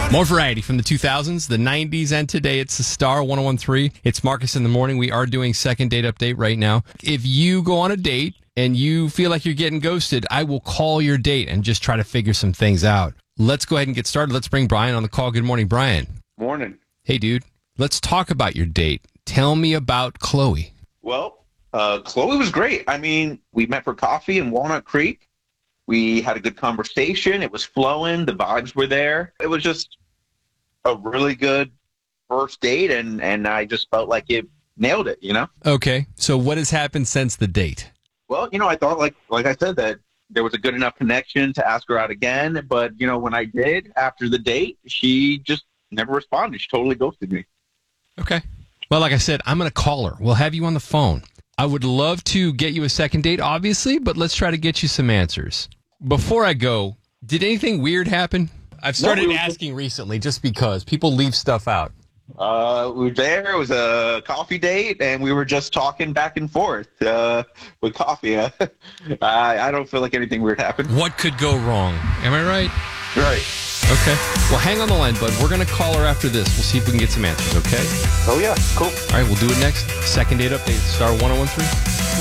More variety from the 2000s, the 90s, and today. It's the Star 1013. It's Marcus in the Morning. We are doing second date update right now. If you go on a date and you feel like you're getting ghosted, I will call your date and just try to figure some things out. Let's go ahead and get started. Let's bring Brian on the call. Good morning, Brian. Morning. Hey, dude. Let's talk about your date. Tell me about Chloe. Well, Chloe was great. I mean, we met for coffee in Walnut Creek. We had a good conversation. It was flowing. The vibes were there. It was just a really good first date, and I just felt like it nailed it, you know? Okay. So what has happened since the date? Well, I thought, like I said, that there was a good enough connection to ask her out again. But, when I did after the date, she just never responded. She totally ghosted me. Okay. Well, like I said, I'm going to call her. We'll have you on the phone. I would love to get you a second date, obviously, but let's try to get you some answers. Before I go, did anything weird happen? I've started asking recently just because people leave stuff out. We were there. It was a coffee date, and we were just talking back and forth with coffee. I don't feel like anything weird happened. What could go wrong? Am I right? Right. Okay. Well, hang on the line, bud. We're going to call her after this. We'll see if we can get some answers, okay? Oh, yeah. Cool. All right, we'll do it next. Second date update, Star 1013.